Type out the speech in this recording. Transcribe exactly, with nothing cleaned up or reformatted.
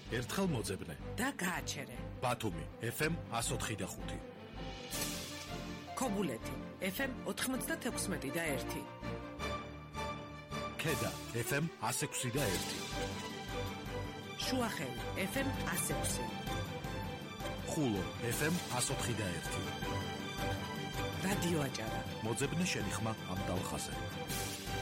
ერთხელ მოძებნე და გააჩერე. ბათუმი ეფ ემ εκατს ოთხი და ხუთი. ქობულეთი ეფ ემ ოთხმოცდათექვსმეტი და ერთი. ქედა ეფ ემ εκას ექვსი და ერთი. შუახევი ეფ ემ εκას ექვსი. ხულო ეფ ემ εκას ოთხი და ერთი. რადიო აჭარა. მოძებნე შენი ხმა ამ ტალხაზე.